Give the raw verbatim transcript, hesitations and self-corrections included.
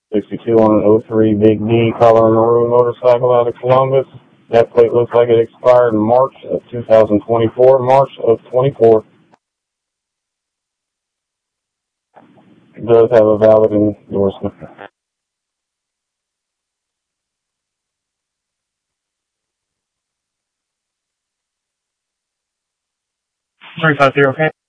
sixty-two on an oh three Big D color and maroon motorcycle out of Columbus. That plate looks like it expired in March of two thousand twenty-four, March of twenty-four. It does have a valid endorsement. Three five zero, okay.